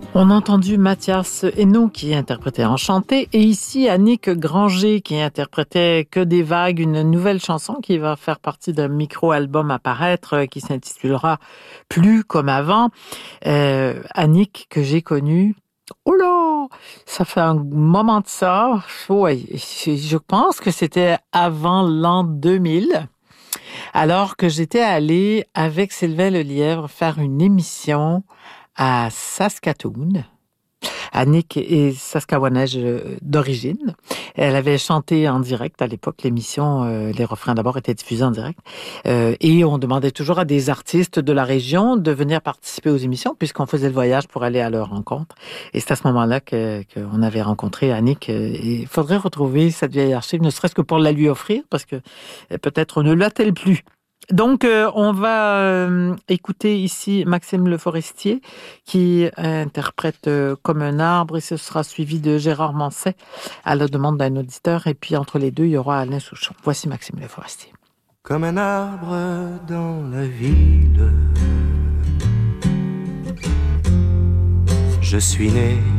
On a entendu Mathias Henault qui interprétait Enchanté et ici Annick Granger qui interprétait Que des vagues, une nouvelle chanson qui va faire partie d'un micro-album à paraître qui s'intitulera Plus comme avant. Annick que j'ai connue, oh là, ça fait un moment de ça. Ouais, je pense que c'était avant l'an 2000. Alors que j'étais allée avec Sylvain Lelièvre faire une émission à Saskatoon. Annick est saskawanaise d'origine. Elle avait chanté en direct à l'époque. L'émission, les refrains d'abord étaient diffusés en direct. Et on demandait toujours à des artistes de la région de venir participer aux émissions puisqu'on faisait le voyage pour aller à leur rencontre. Et c'est à ce moment-là qu'on avait rencontré Annick. Et il faudrait retrouver cette vieille archive, ne serait-ce que pour la lui offrir parce que peut-être ne l'a-t-elle plus. Donc, on va écouter ici Maxime Le Forestier qui interprète Comme un arbre et ce sera suivi de Gérard Manset à la demande d'un auditeur. Et puis, entre les deux, il y aura Alain Souchon. Voici Maxime Le Forestier. Comme un arbre dans la ville, je suis né